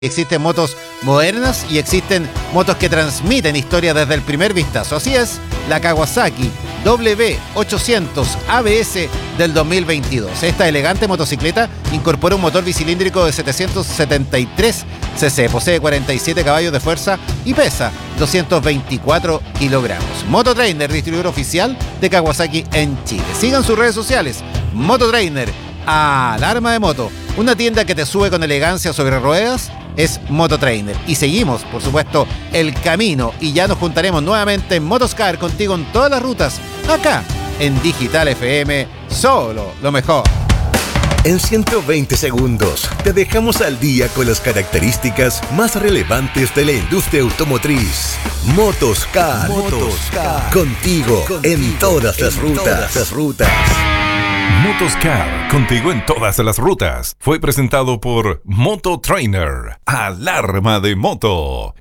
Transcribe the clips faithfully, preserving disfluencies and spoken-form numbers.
Existen motos modernas y existen motos que transmiten historia desde el primer vistazo. Así es, la Kawasaki W ochocientos A B S del dos mil veintidós. Esta elegante motocicleta incorpora un motor bicilíndrico de setecientos setenta y tres centímetros, posee cuarenta y siete caballos de fuerza y pesa doscientos veinticuatro kilogramos. Mototrainer, distribuidor oficial de Kawasaki en Chile. Sigan sus redes sociales, Mototrainer, alarma de moto. Una tienda que te sube con elegancia sobre ruedas es Mototrainer. Y seguimos, por supuesto, el camino y ya nos juntaremos nuevamente en Motoscar contigo en todas las rutas, acá en Digital F M, solo lo mejor. En ciento veinte segundos te dejamos al día con las características más relevantes de la industria automotriz. Motoscar, Motoscar. Contigo, contigo en todas las en rutas. Todas las rutas. Motoscar, contigo en todas las rutas. Fue presentado por Mototrainer, alarma de moto.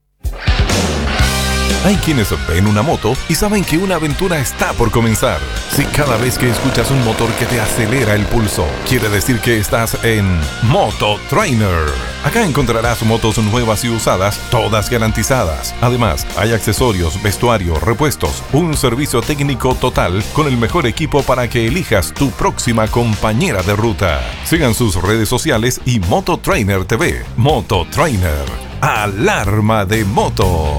Hay quienes ven una moto y saben que una aventura está por comenzar. Si cada vez que escuchas un motor que te acelera el pulso, quiere decir que estás en Mototrainer. Acá encontrarás motos nuevas y usadas, todas garantizadas. Además, hay accesorios, vestuario, repuestos, un servicio técnico total con el mejor equipo para que elijas tu próxima compañera de ruta. Sigan sus redes sociales y Mototrainer T V. Mototrainer, alarma de moto.